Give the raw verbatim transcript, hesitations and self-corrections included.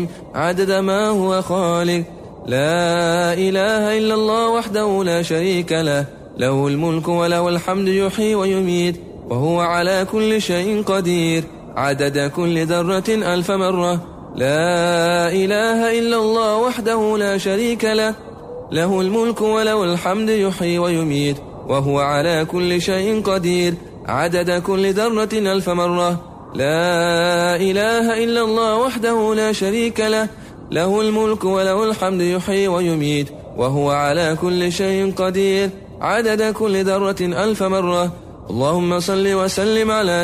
عدد ما هو خالق. لا إله إلا الله وحده لا شريك له، له الملك وله الحمد يحيي ويميت وهو على كل شيء قدير، عدد كل ذرة ألف مرة. لا إله إلا الله وحده لا شريك له، له الملك وله الحمد يحيي ويميت وهو على كل شيء قدير، عدد كل ذرة ألف مرة. لا إله إلا الله وحده لا شريك له، له الملك وله الحمد يحيي ويميت وهو على كل شيء قدير، عدد كل ذرة ألف مرة. اللهم صل وسلم على